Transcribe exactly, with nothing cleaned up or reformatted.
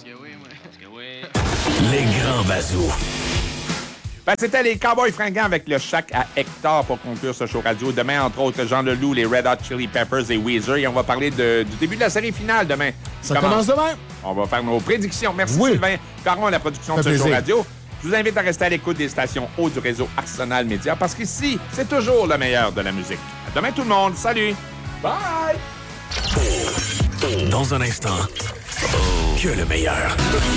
que oui, moi. Parce que oui. Les grands bazous. Ben, c'était les Cowboys fringants avec le Shack à Hector pour conclure ce show radio. Demain, entre autres, Jean Leloup, les Red Hot Chili Peppers et Weezer. Et on va parler de, du début de la série finale demain. Ça commence, commence demain. On va faire nos prédictions. Merci oui. Sylvain Caron à la production de ce plaisir. show radio. Je vous invite à rester à l'écoute des stations hautes du réseau Arsenal Média parce qu'ici, c'est toujours le meilleur de la musique. À demain tout le monde. Salut. Bye. Dans un instant, que le meilleur.